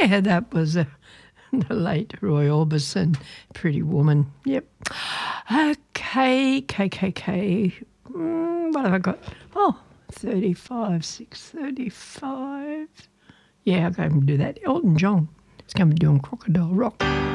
Yeah, that was the late Roy Orbison, Pretty Woman. Yep. Okay, KKK. What have I got? Oh, 35, 6:35. Yeah, I'll go and do that. Elton John is going to be doing Crocodile Rock.